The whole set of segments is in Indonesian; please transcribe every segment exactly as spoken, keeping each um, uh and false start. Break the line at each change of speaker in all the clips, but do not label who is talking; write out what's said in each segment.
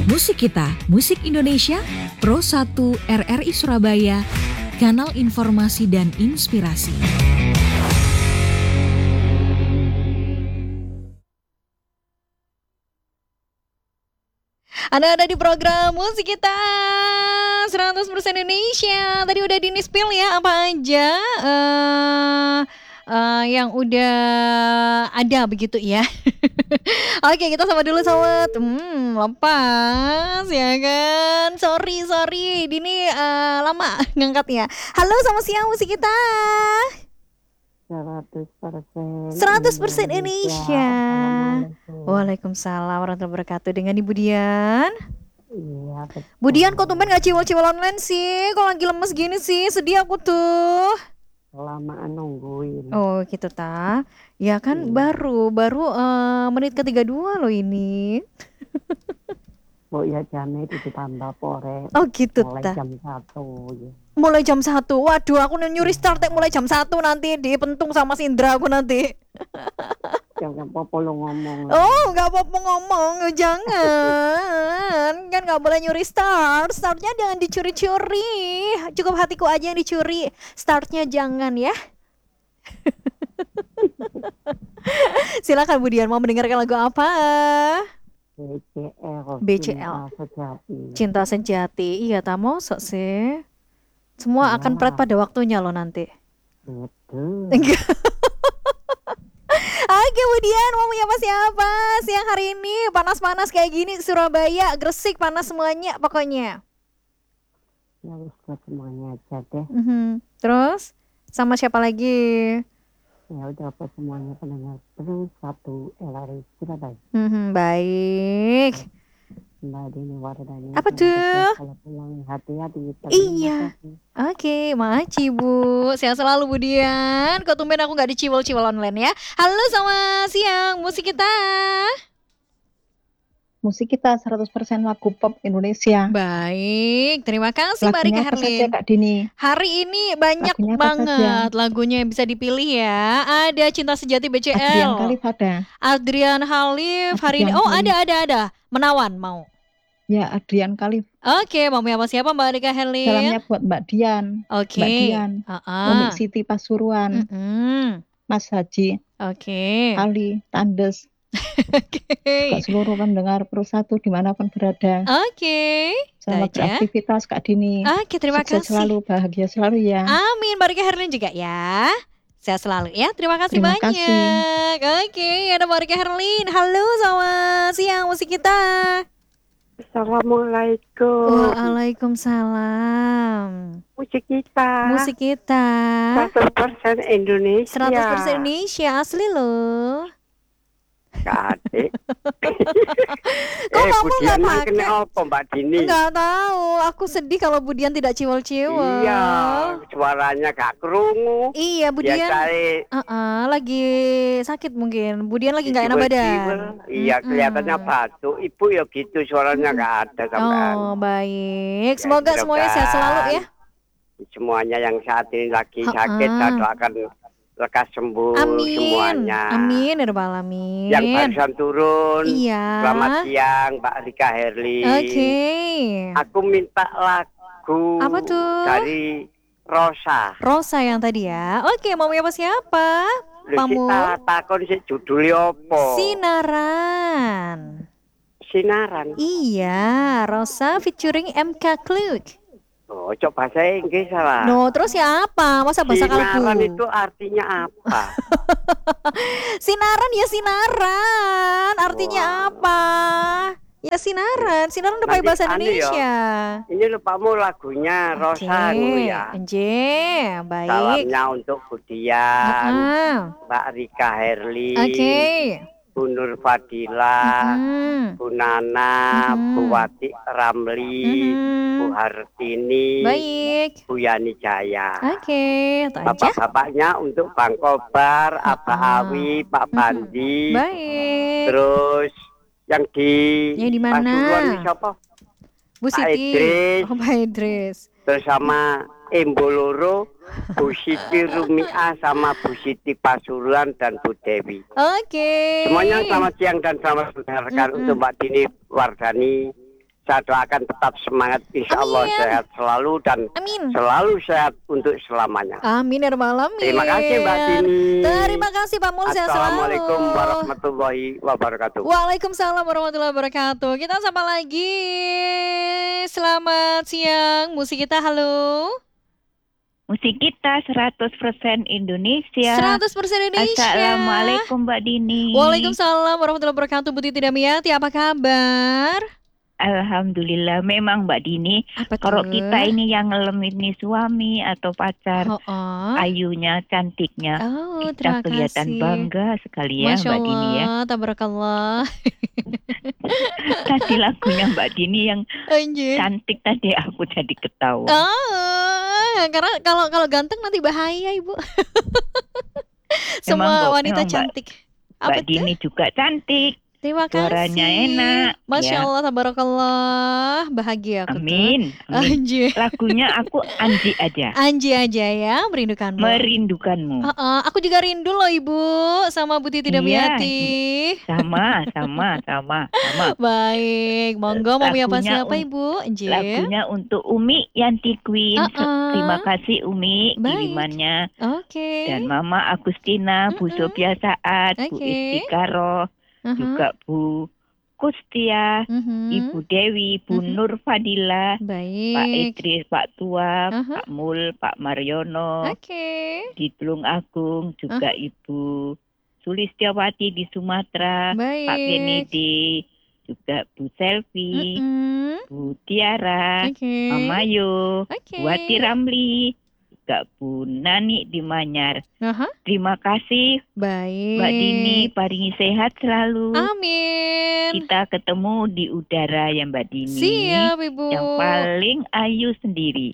Musik Kita, Musik Indonesia, Pro satu R R I Surabaya, kanal informasi dan inspirasi.
Anda ada di program Musik Kita seratus persen Indonesia. Tadi udah di-spill ya apa aja uh, uh, yang udah ada begitu ya. Oke, kita sama dulu sobat. Hmm, lepas ya kan. Sorry, sorry. Dini uh, lama ngangkatnya. Halo, selamat siang Musik Kita.
seratus persen
seratus persen Indonesia.
Waalaikumsalam
warahmatullahi wabarakatuh. Dengan Ibu Dian.
Iya, betul.
Bu Dian, kok tumben gak ciwal-ciwal online sih? Kok lagi lemes gini sih? Sedih aku tuh.
Kelamaan nungguin.
Oh gitu ta. Ya kan
Iya.
baru Baru uh, menit ke tiga puluh dua loh ini.
Oh iya, jamnya itu ditambah pore.
Oh gitu
Mulai
ta.
jam satu ya.
Mulai jam satu. Waduh, aku nyuri start mulai jam satu nanti dipentung sama si Indra aku nanti.
Jangan apa-apa lo ngomong.
Oh, gak apa-apa ngomong, jangan. Kan gak boleh nyuri start. Startnya jangan dicuri-curi. Cukup hatiku aja yang dicuri. Startnya jangan ya. Silakan Bu Dian, mau mendengarkan lagu apa?
B C L.
B C L.
Cinta Sejati.
Cinta Sejati. Iya, tak mau sok sih. Semua
Iyalah.
akan berat pada waktunya loh nanti.
Betul.
Oke Bu Dian, mau punya apa siapa siang hari ini? Panas-panas kayak gini Surabaya, Gresik, panas semuanya pokoknya.
Ya wis buat semuanya aja deh.
Mm-hmm. Terus sama siapa lagi?
Ya udah apa semuanya pendengar terus satu L R I Surabaya.
Mm-hmm, baik.
Mbak Dini Wardani.
Apa tuh?
Kalau pulang hati-hati.
Iya. Oke, makasih Bu. Sehat selalu Bu Dian. Kok tumben aku gak diciwol-ciwol online ya. Halo, selamat siang Musik Kita.
Musik Kita seratus persen lagu pop Indonesia.
Baik, terima kasih Mbak Rika
Lagunya apa saja
Herlin.
Kak Dini?
Hari ini banyak
Lagunya apa
banget
saja?
lagunya yang bisa dipilih ya. Ada Cinta Sejati B C L.
Adrian Khalif ada.
Adrian Khalif hari ini.
Adrian
Oh,
Khalif.
ada ada ada. Menawan mau.
Ya, Adrian Khalif.
Oke, mau apa siapa Mbak Rika Herlin?
Salamnya buat Mbak Dian,
Oke.
Mbak Dian,
Uh-uh.
Umi Siti Pasuruan,
Mm-mm.
Mas Haji,
Oke.
Ali, Tandes,
Oke.
juga seluruh pendengar Pro satu dimanapun berada.
Oke.
Selamat
Itu aja.
beraktivitas Kak Dini.
Oke, terima
Sukses
kasih.
selalu, bahagia selalu ya.
Amin, Mbak Rika Herlin juga ya. Sehat selalu ya. Terima kasih
Terima
banyak.
kasih.
Oke, ada Mbak Rika Herlin. Halo, selamat siang Musik Kita.
Assalamualaikum.
Waalaikumsalam.
Musik Kita.
Musik Kita
seratus persen Indonesia.
seratus persen Indonesia asli loh.
Kak Adik.
Kok
eh,
kamu
Budian
nggak
mah
pakai?
kena apa Mbak Dini?
Enggak tahu. Aku sedih kalau Budian tidak ciwol-ciwol.
Iya, suaranya gak kerungu.
Iya,
Ya
Budian.
cari
Uh-uh, lagi sakit mungkin. Budian lagi nggak enak badan.
Iya,
Mm-mm.
kelihatannya batuk. Ibu ya gitu, suaranya gak ada sampean.
Oh, baik.
Ya,
Semoga semuanya sehat selalu ya.
Semuanya yang saat ini lagi
Ha-ha.
sakit, saya doakan lekas sembuh
Amin.
semuanya.
Amin ya rabbal alamin.
Yang barusan turun,
Iya.
selamat siang Mbak Rika Herli.
Oke.
Aku minta lagu
Apa tuh?
dari Rosa.
Rosa yang tadi ya. Oke, mau apa siapa?
Lu
Pamu.
kita takon sih judulnya apa?
Sinaran.
Sinaran.
Iya, Rosa featuring M K Kluk.
Oh, coba bahasa Inggris salah.
No, terus ya apa? Masa bahasa
Sinaran
kalbu?
itu artinya apa?
Sinaran ya sinaran. Artinya
Wah.
apa? Ya sinaran. Sinaran udah pakai
Nanti
bahasa
anu ya,
Indonesia.
Ini lupamu lagunya Rosa
Oke,
dulu ya.
Nje, baik.
Salamnya untuk Budian,
Ah,
Mbak Rika Herli,
Oke.
Bu Nur Fadila,
Mhm.
Bu Nana,
Mhm.
Bu Wati Ramli,
Mhm.
Bu Hartini,
Baik.
Bu Yani Jaya.
Oke, itu aja.
Bapak-bapaknya untuk Bang Kobar, Abah
Ah.
Awi, Pak
Mhm.
Bandi,
Baik.
terus yang di
Yang di mana?
Pasuruan ini siapa?
Bu
Pak
Siti.
Idris.
Oh, Pak Idris.
Terus sama Emboloro, Bu Siti Rumiah sama Bu Siti Pasuruan dan Bu Dewi.
Oke.
Semuanya selamat siang dan selamat mendengarkan
Mm-mm.
untuk Mbak Dini Wardani saya doakan tetap semangat, insya Allah
Amin.
sehat selalu dan
Amin.
selalu sehat untuk selamanya.
Amin ya rabbal alamin.
Terima kasih Mbak Dini.
Terima kasih Pak Mul, sehat selalu.
Assalamualaikum warahmatullahi wabarakatuh.
Waalaikumsalam warahmatullahi wabarakatuh. Kita sapa lagi. Selamat siang. Musik kita halo.
Musik kita seratus persen Indonesia.
seratus persen Indonesia.
Assalamualaikum Mbak Dini.
Waalaikumsalam warahmatullahi wabarakatuh. Bu Titi Damiati, apa kabar?
Alhamdulillah, memang Mbak Dini,
Apa
kalau
tuh?
kita ini yang ngelam ini suami atau pacar,
Oh, oh.
ayunya, cantiknya,
Oh,
kita
terima
kelihatan
kasih.
bangga sekali ya
Masya
Mbak Dini ya.
Allah, tabarakallah.
Tadi lagunya Mbak Dini yang
Anjir.
cantik tadi aku jadi ketawa.
Oh, karena kalau kalau ganteng nanti bahaya Ibu. Semua
Kok,
wanita
memang Mbak-
cantik.
Mbak
Apa tuh?
Dini juga cantik.
Terima kasih.
Suaranya enak,
Masya
ya.
Allah, tabarakallah. Bahagia aku tuh.
Amin. Amin.
Anjir.
Lagunya aku Anji aja.
Anji aja ya, merindukanmu.
Merindukanmu.
Uh-uh, aku juga rindu loh Ibu sama Bu Titi
Iya.
Damiati.
Sama, sama, sama, sama.
Baik, monggo mau punya apa
Lagunya
siapa
un-
Ibu? Anjir.
Lagunya untuk Umi Yanti Queen.
Uh-uh.
Terima kasih Umi
Baik.
kirimannya.
Oke.
Dan Mama Agustina, Bu
Mm-mm.
Sofia Saat, Bu
Oke.
Istikaro,
Uh-huh.
juga Bu Kustia,
Mhm.
Ibu Dewi, Bu
Mhm.
Nur Fadila, Pak
Baik.
Idris, Pak Tua,
Uh-huh.
Pak Mul, Pak Mariono,
Oke.
di Tulung Agung, juga Ibu Sulistiawati di Sumatera,
Baik.
Pak Kennedy, juga Bu Selvi,
Mm-mm.
Bu Tiara,
Oke.
Mama Yo,
Oke.
Bu Ati Ramli, juga Bu Nani di Manyar.
Aha.
Terima kasih
Baik.
Mbak Dini, paringi sehat selalu.
Amin.
Kita ketemu di udara ya Mbak Dini.
Siap Ibu.
Yang paling ayu sendiri.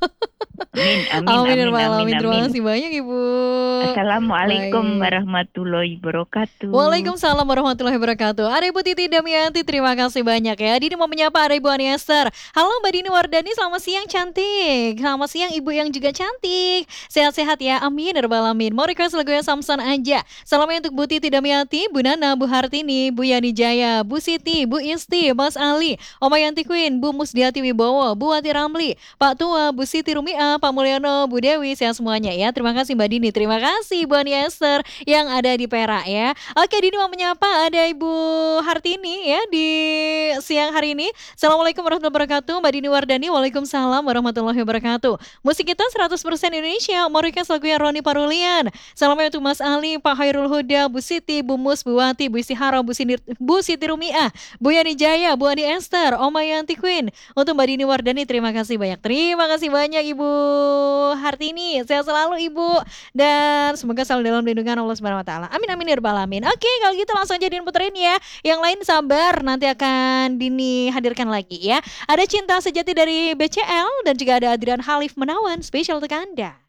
Amin, amin,
Amin,
amin,
ya rabbal
amin,
alamin. Terima
amin.
kasih banyak Ibu.
Assalamualaikum
Baik.
warahmatullahi wabarakatuh.
Waalaikumsalam warahmatullahi wabarakatuh. Ada Ibu Titi Damianti, terima kasih banyak ya. Dini mau menyapa ada Ibu Ani Esther. Halo Mbak Dini Wardani, selamat siang cantik. Selamat siang Ibu yang juga cantik. Sehat-sehat ya, amin ya rabbal alamin. Mau request lagunya Samson aja. Salamnya untuk Bu Titi Damianti, Bu Nana, Bu Hartini, Bu Yani Jaya, Bu Siti, Bu Isti, Mas Ali, Oma Yanti Queen, Bu Musdiati Wibowo, Bu Wati Ramli, Pak Tua, Bu Siti Rumia, Pak Mulyono, Bu Dewi, sehat semuanya ya. Terima kasih Mbak Dini, terima kasih Bu Ani Esther yang ada di Perak ya. Oke, Dini mau menyapa ada Ibu Hartini ya di siang hari ini. Assalamualaikum warahmatullahi wabarakatuh. Mbak Dini Wardani, waalaikumsalam warahmatullahi wabarakatuh. Musik kita seratus persen Indonesia, mau request lagunya Roni Parulian. Salamnya untuk Mas Ali, Pak Hairul Huda, Bu Siti, Bu Mus, Bu Wati, Bu Istihara, Bu, Sinir, Bu Siti Rumiah, Bu Yani Jaya, Bu Ani Esther, Oma Yanti Queen. Untuk Mbak Dini Wardani, terima kasih banyak. Terima kasih banyak Ibu Hartini. Sehat selalu Ibu. Dan semoga selalu dalam lindungan Allah Subhanahu wa taala. Amin amin ya rabbal alamin. Oke, kalau gitu langsung aja Dini puterin ya. Yang lain sabar, nanti akan Dini hadirkan lagi ya. Ada Cinta Sejati dari B C L dan juga ada Adrian Halif Menawan spesial untuk Anda.